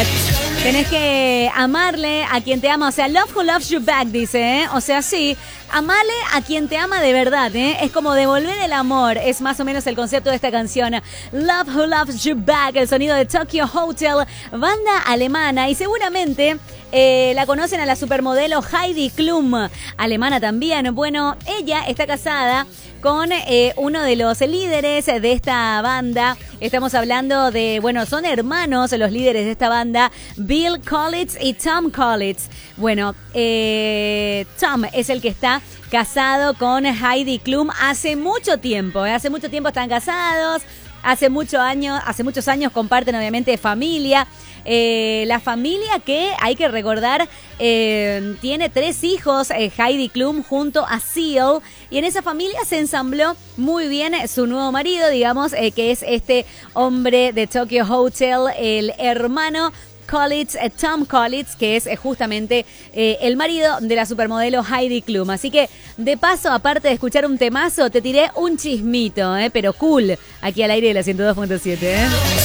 back. Tenés que amarle a quien te ama, o sea, love who loves you back, dice, ¿eh? O sea, sí, amale a quien te ama de verdad, ¿eh? Es como devolver el amor, es más o menos el concepto de esta canción. Love who loves you back, el sonido de Tokyo Hotel, banda alemana, y seguramente la conocen a la supermodelo Heidi Klum, alemana también. Bueno, ella está casada con uno de los líderes de esta banda. Estamos hablando de, bueno, son hermanos los líderes de esta banda, Bill Collins y Tom Collins. Bueno, Tom es el que está casado con Heidi Klum hace mucho tiempo. Hace mucho tiempo están casados, hace muchos años comparten obviamente familia. La familia que, hay que recordar, tiene 3 hijos, Heidi Klum junto a Seal, y en esa familia se ensambló muy bien su nuevo marido, digamos, que es este hombre de Tokyo Hotel, el hermano Collins, Tom Collins, que es justamente el marido de la supermodelo Heidi Klum. Así que, de paso, aparte de escuchar un temazo, te tiré un chismito, pero cool, aquí al aire de la 102.7.